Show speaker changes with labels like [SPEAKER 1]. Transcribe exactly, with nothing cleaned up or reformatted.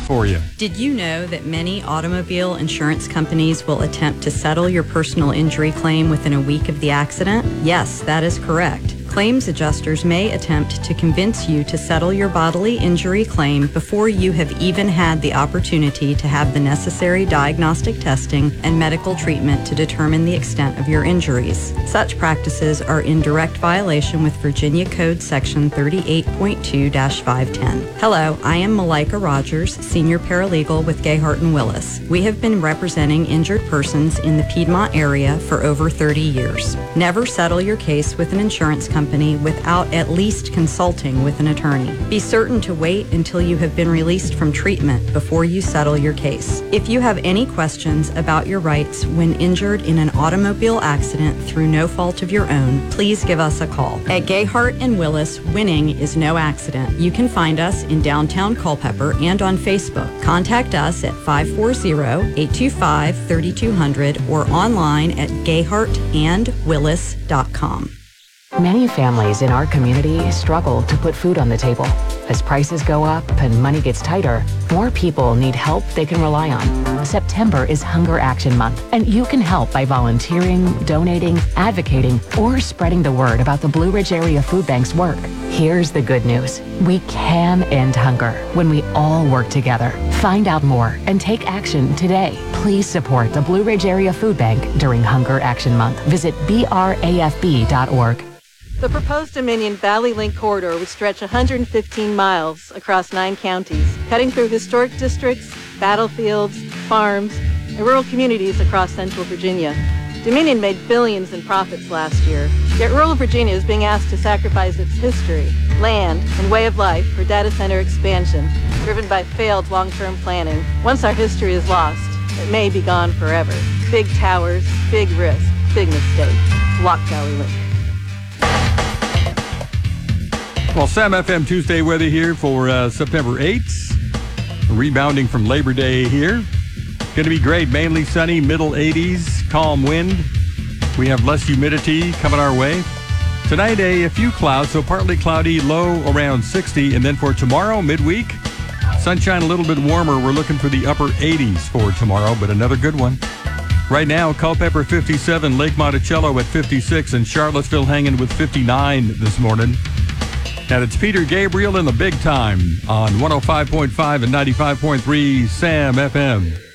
[SPEAKER 1] for you.
[SPEAKER 2] Did you know that many automobile insurance companies will attempt to settle your personal injury claim within a week of the accident? Yes, that is correct. Claims adjusters may attempt to convince you to settle your bodily injury claim before you have even had the opportunity to have the necessary diagnostic testing and medical treatment to determine the extent of your injuries. Such practices are in direct violation with Virginia Code Section thirty-eight point two dash five ten. Hello, I am Malika Rogers, Senior Paralegal with Gayhart and Willis. We have been representing injured persons in the Piedmont area for over thirty years. Never settle your case with an insurance company without at least consulting with an attorney. Be certain to wait until you have been released from treatment before you settle your case. If you have any questions about your rights when injured in an automobile accident through no fault of your own, please give us a call. At Gayhart and Willis, winning is no accident. You can find us in downtown Culpeper and on Facebook. Contact us at five four zero, eight two five, three two zero zero or online at gayhart and willis dot com.
[SPEAKER 3] Many families in our community struggle to put food on the table. As prices go up and money gets tighter, more people need help they can rely on. September is Hunger Action Month, and you can help by volunteering, donating, advocating, or spreading the word about the Blue Ridge Area Food Bank's work. Here's the good news. We can end hunger when we all work together. Find out more and take action today. Please support the Blue Ridge Area Food Bank during Hunger Action Month. Visit B R A F B dot org.
[SPEAKER 4] The proposed Dominion Valley Link corridor would stretch one hundred fifteen miles across nine counties, cutting through historic districts, battlefields, farms, and rural communities across central Virginia. Dominion made billions in profits last year, yet rural Virginia is being asked to sacrifice its history, land, and way of life for data center expansion, driven by failed long-term planning. Once our history is lost, it may be gone forever. Big towers, big risk, big mistake. Lock Valley Link.
[SPEAKER 1] Well, Sam F M Tuesday weather here for uh, September eighth. Rebounding from Labor Day here. Going to be great. Mainly sunny, middle eighties, calm wind. We have less humidity coming our way. Tonight, a, a few clouds, so partly cloudy, low around sixty. And then for tomorrow, midweek, sunshine a little bit warmer. We're looking for the upper eighties for tomorrow, but another good one. Right now, Culpeper fifty-seven, Lake Monticello at fifty-six, and Charlottesville hanging with fifty-nine this morning. And it's Peter Gabriel in the big time on one oh five point five and ninety-five point three Sam F M.